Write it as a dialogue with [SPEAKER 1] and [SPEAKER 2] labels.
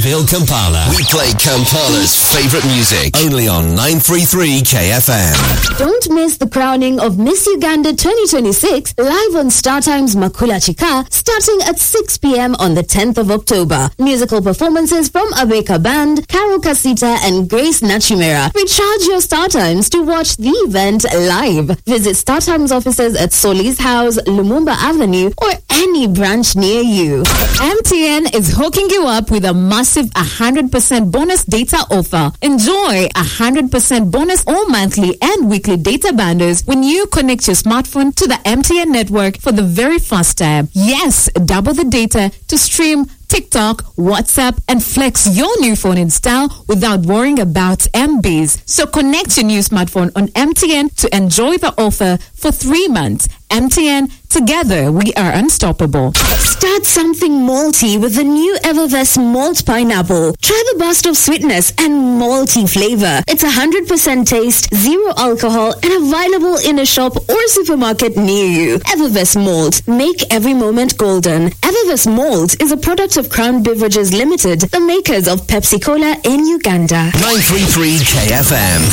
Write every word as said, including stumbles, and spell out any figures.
[SPEAKER 1] Reveal Kampala. We play Kampala's favorite music. Only on nine thirty-three K F M.
[SPEAKER 2] Don't miss the crowning of Miss Uganda twenty twenty-six live on StarTime's Makula Chika starting at six p.m. on the tenth of October. Musical performances from Abeka Band, Carol Kasita and Grace Nachimera. Recharge your StarTimes to watch the event live. Visit StarTimes offices at Solis House, Lumumba Avenue or any branch near you.
[SPEAKER 3] M T N is hooking you up with a massive one hundred percent bonus data offer. Enjoy one hundred percent bonus all monthly and weekly data bundles when you connect your smartphone to the M T N network for the very first time. Yes, double the data to stream TikTok, WhatsApp, and flex your new phone in style without worrying about M Bs. So connect your new smartphone on M T N to enjoy the offer for three months. M T N, together we are unstoppable.
[SPEAKER 2] Start something malty with the new Evervest Malt Pineapple. Try the burst of sweetness and malty flavor. It's one hundred percent taste, zero alcohol, and available in a shop or supermarket near you. Evervest Malt. Make every moment golden. Evervest Malt is a product of Crown Beverages Limited, the makers of Pepsi Cola in Uganda.
[SPEAKER 1] nine thirty-three K F M.